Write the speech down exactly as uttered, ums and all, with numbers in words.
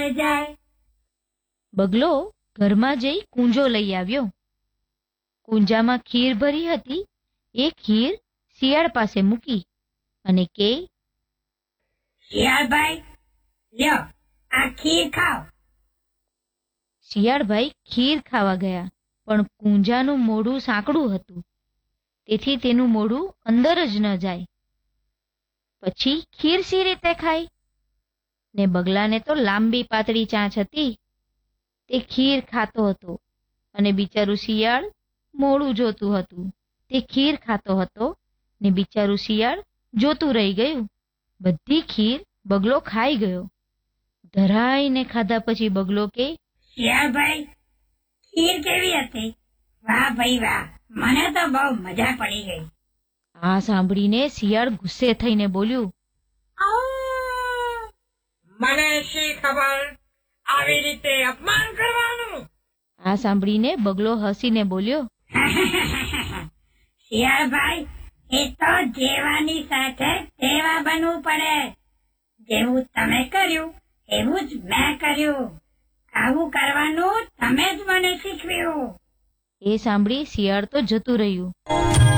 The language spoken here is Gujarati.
જાય. બગલો ઘરમાં જઈ કૂંજો લઈ આવ્યો. કૂંજામાં ખીર ભરી હતી. એ ખીર શિયાળ પાસે મૂકી અને કે, શિયાળભાઈ, લ્યો આ ખીર ખાઓ. શિયાળભાઈ ખીર ખાવા ગયા, પણ કૂંજાનું મોઢું સાંકડું હતું, તેથી તેનું મોઢું અંદર જ ન જાય. પછી ખીર સી રીતે ખાય? ને બગલાને તો લાંબી પાતળી ચાંચ હતી. તે ખીર ખાતો હતો અને બિચારું શિયાળ મોઢું જોતું હતું. તે ખીર ખાતો હતો ને બિચારું શિયાળ જોતું રહી ગયું. બધી ખીર બગલો ખાઈ ગયો. ધરાઈને ખાધા પછી બગલો કે, શિયાળભાઈ, ખીર કેવી હતી? વાહ ભાઈ વાહ, મને તો બહુ મજા પડી ગઈ. આ સાંભળીને શિયાળ ગુસ્સે થઈને બોલ્યું, મને શી ખબર આવી રીતે અપમાન કરવાનું? આ સાંભળીને બગલો હસીને બોલ્યો, શિયાળભાઈ, એ તો જેવાની સાથે તેવા બનવું પડે. જેવું તમે કર્યું એવું જ મેં કર્યું. આવું કરવાનું તમે જ મને શીખવ્યું. એ સાંભળી શિયાળ તો જતું રહ્યું.